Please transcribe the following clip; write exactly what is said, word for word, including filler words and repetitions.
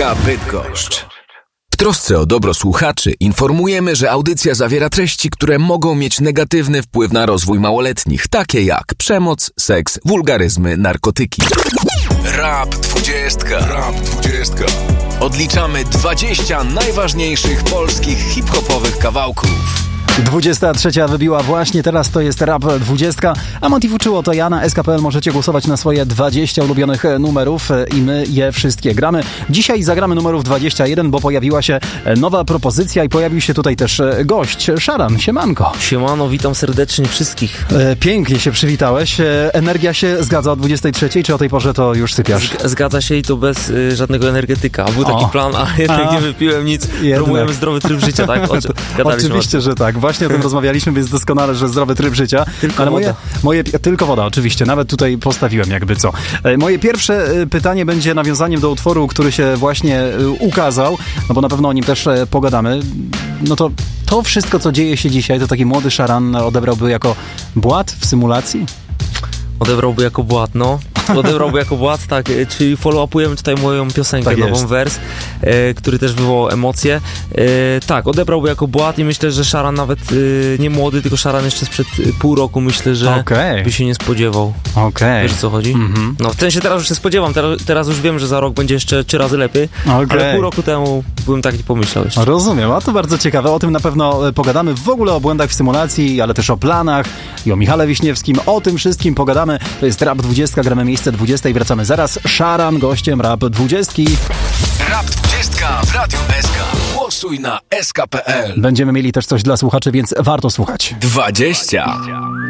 dwudziestka Bydgoszcz. W trosce o dobro słuchaczy informujemy, że audycja zawiera treści, które mogą mieć negatywny wpływ na rozwój małoletnich, takie jak przemoc, seks, wulgaryzmy, narkotyki. Rap dwudziestka. Rap dwudziestka. Odliczamy dwadzieścia najważniejszych polskich hip-hopowych kawałków. dwudziesta trzecia wybiła właśnie teraz, to jest Rap dwudziestka, a Motiv uczyło to ja na S K P L. Możecie głosować na swoje dwadzieścia ulubionych numerów i my je wszystkie gramy. Dzisiaj zagramy numerów dwadzieścia jeden, bo pojawiła się nowa propozycja i pojawił się tutaj też gość, Szaran. Siemanko. Siemano, witam serdecznie wszystkich. Pięknie się przywitałeś. Energia się zgadza o dwudziestej trzeciej, czy o tej porze to już sypiasz? Zgadza się i to bez y, żadnego energetyka. Był taki o. plan, a jednak a. nie wypiłem nic. Jednak. Promujemy zdrowy tryb życia, tak? O, Oczywiście, że tak. Właśnie o tym rozmawialiśmy, więc doskonale, że zdrowy tryb życia. Tylko ale moje, woda. moje Tylko woda, oczywiście. Nawet tutaj postawiłem jakby co. Moje pierwsze pytanie będzie nawiązaniem do utworu, który się właśnie ukazał, no bo na pewno o nim też pogadamy. No to to wszystko, co dzieje się dzisiaj, to taki młody Szaran odebrałby jako błat w symulacji? Odebrałby jako błat, no. Odebrałby jako błat, tak, czyli follow-upujemy tutaj moją piosenkę, tak nową wers, e, który też wywołał emocje. E, tak, odebrałby jako błat i myślę, że Szaran nawet e, nie młody, tylko Szaran jeszcze sprzed pół roku, myślę, że okay. by się nie spodziewał. Okay. Wiesz, o co chodzi? Mm-hmm. No, w sensie teraz już się spodziewam, teraz, teraz już wiem, że za rok będzie jeszcze trzy razy lepiej, okay. ale pół roku temu bym tak nie pomyślał jeszcze. Rozumiem, a to bardzo ciekawe, o tym na pewno pogadamy, w ogóle o błędach w symulacji, ale też o planach i o Michale Wiśniewskim, o tym wszystkim pogadamy. To jest Rap dwudziestka, gramy miejsce dwudzieste i wracamy zaraz. Szaran gościem Rap dwudziestki. Rap dwudziestka w Radiu S K. Głosuj na S K kropka P L. Będziemy mieli też coś dla słuchaczy, więc warto słuchać. dwadzieścia